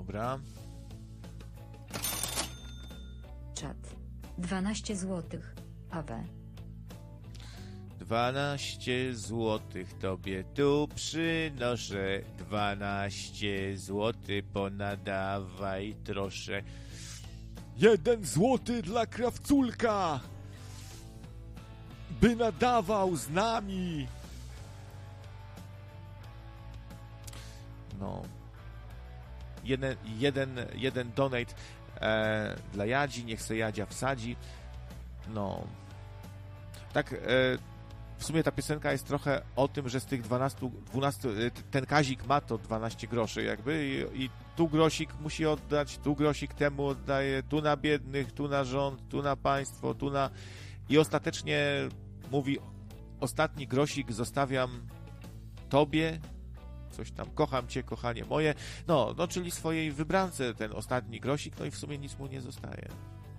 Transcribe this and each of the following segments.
Dobra. Czat. 12 złotych. AW. 12 złotych tobie tu przynoszę. 12 złotych ponadawaj trosze. 1 złoty dla krawculka, by nadawał z nami. No. Jeden donate dla Jadzi, niech se Jadzia wsadzi. No. Tak, w sumie ta piosenka jest trochę o tym, że z tych 12, ten Kazik ma to 12 groszy jakby i tu grosik musi oddać, tu grosik temu oddaje, tu na biednych, tu na rząd, tu na państwo, tu na... I ostatecznie mówi, ostatni grosik zostawiam tobie, coś tam, kocham cię, kochanie moje, no czyli swojej wybrance ten ostatni grosik, no i w sumie nic mu nie zostaje.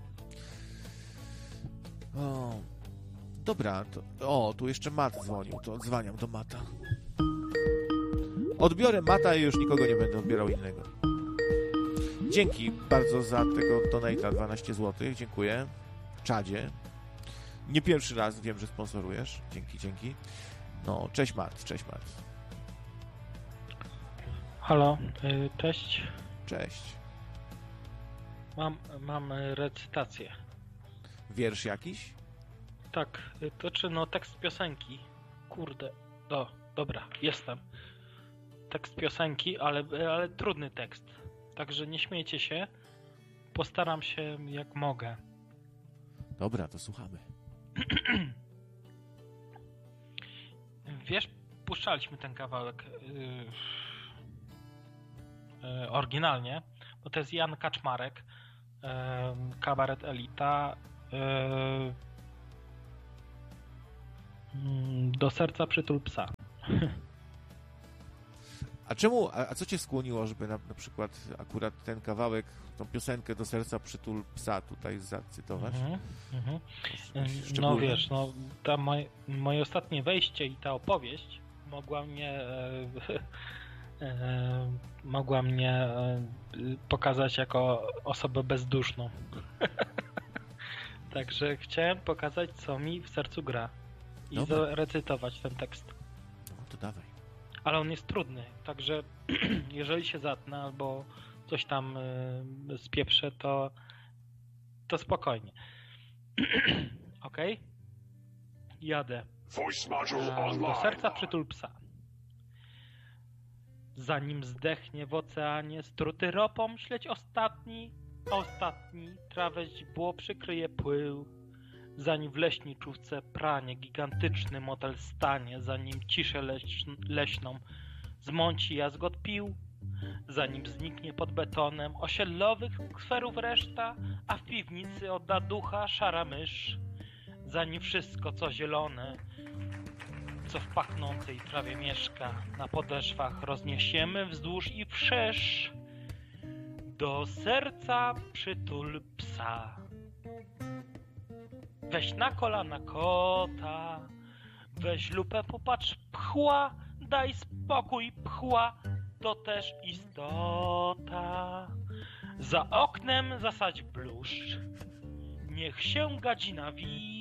O, dobra, tu jeszcze Mat dzwonił, to odzwaniam do Mata. Odbiorę Mata i już nikogo nie będę odbierał innego. Dzięki bardzo za tego donate'a 12 zł, dziękuję. Czadzie. Nie pierwszy raz, wiem, że sponsorujesz. Dzięki. No, cześć Mat. Halo, cześć. Cześć. Mam recytację. Wiersz jakiś? Tak, tekst piosenki. Kurde, dobra, jestem. Tekst piosenki, ale trudny tekst. Także nie śmiejcie się. Postaram się jak mogę. Dobra, to słuchamy. Wiesz, puszczaliśmy ten kawałek oryginalnie, bo to jest Jan Kaczmarek, Kabaret Elita, Do serca przytul psa. A co cię skłoniło, żeby na przykład akurat ten kawałek, tą piosenkę Do serca przytul psa tutaj zacytować? No wiesz, moje ostatnie wejście i ta opowieść mogła mnie pokazać jako osobę bezduszną. Także chciałem pokazać, co mi w sercu gra i zarecytować ten tekst. No to dawaj. Ale on jest trudny, także jeżeli się zatnę albo coś tam spieprzę, to spokojnie. Okej? Jadę. Do serca przytul psa. Zanim zdechnie w oceanie struty ropą śledź ostatni trawę źdźbło przykryje pył. Zanim w leśniczówce pranie gigantyczny motel stanie, zanim ciszę leśną zmąci jazgot pił, zanim zniknie pod betonem osiedlowych skwerów reszta, a w piwnicy odda ducha szara mysz, zanim wszystko co zielone, co w pachnącej trawie mieszka, na podeszwach rozniesiemy wzdłuż i wszerz. Do serca przytul psa. Weź na kolana kota, weź lupę, popatrz pchła, daj spokój pchła, to też istota. Za oknem zasadź bluszcz, niech się gadzina widzi.